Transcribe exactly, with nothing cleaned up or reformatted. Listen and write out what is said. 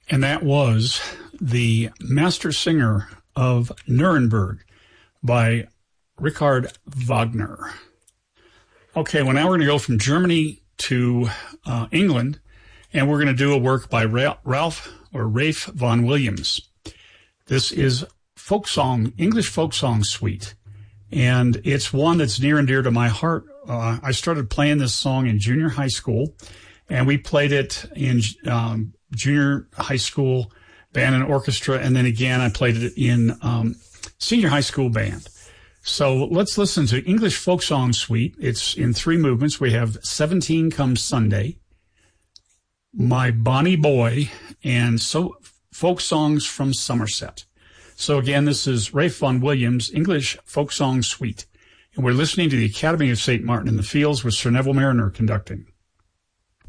And that was the Master Singer of Nuremberg by Richard Wagner. Okay, well, now we're going to go from Germany to uh, England, and we're going to do a work by Ra- Ralph or Ralph Vaughan Williams. This is folk song, English folk song suite, and it's one that's near and dear to my heart. Uh, I started playing this song in junior high school, and we played it in um, junior high school band and orchestra, and then again I played it in um, senior high school band. So let's listen to English Folk Song Suite. It's in three movements. We have seventeen Come Sunday, My Bonnie Boy, and so Folk Songs from Somerset. So again, this is Ralph Vaughan Williams, English Folk Song Suite. And we're listening to the Academy of Saint Martin in the Fields with Sir Neville Mariner conducting.